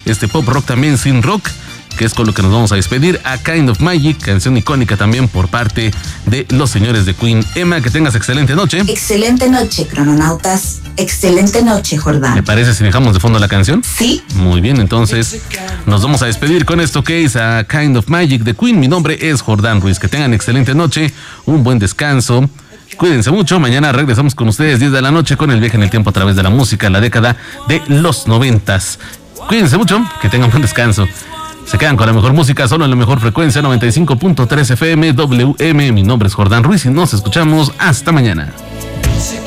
este pop rock también sin rock, que es con lo que nos vamos a despedir. A Kind of Magic, canción icónica también por parte de los señores de Queen. Emma, que tengas excelente noche. Excelente noche, crononautas. Excelente noche, Jordán. ¿Me parece si dejamos de fondo la canción? Sí. Muy bien, entonces nos vamos a despedir con esto que es A Kind of Magic de Queen. Mi nombre es Jordán Ruiz. Que tengan excelente noche, un buen descanso. Cuídense mucho, mañana regresamos con ustedes 10 de la noche con el viaje en el tiempo a través de la música, la década de los 90s. Cuídense mucho, que tengan buen descanso. Se quedan con la mejor música, solo en la mejor frecuencia, 95.3 FM WM. Mi nombre es Jordán Ruiz y nos escuchamos hasta mañana.